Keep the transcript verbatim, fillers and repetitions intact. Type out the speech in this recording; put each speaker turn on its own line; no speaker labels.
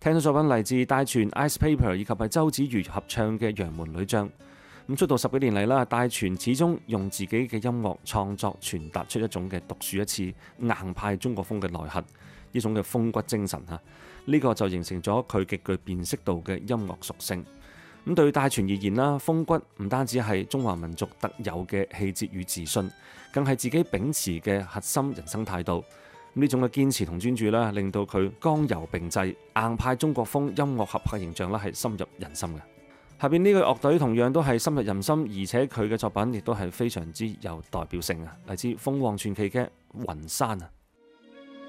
聽到作品嚟自戴荃、Ice Paper 以及係周子瑜合唱嘅《楊門女將》。咁出道十幾年嚟啦，戴荃始終用自己嘅音樂創作傳達出一種嘅獨樹一幟硬派中國風嘅內核，呢種嘅風骨精神嚇，呢、這個就形成咗佢極具辨識度嘅音樂屬性。咁對戴荃而言啦，風骨唔單止係中華民族特有嘅氣節與自信，更係自己秉持嘅核心人生態度。呢種嘅堅持同專注啦，令到佢剛柔並濟、硬派中國風音樂合拍形象啦，係深入人心嘅。下邊呢個樂隊同樣都係深入人心，而且佢嘅作品亦都係非常之有代表性啊！嚟自鳳凰傳奇嘅《雲山》啊。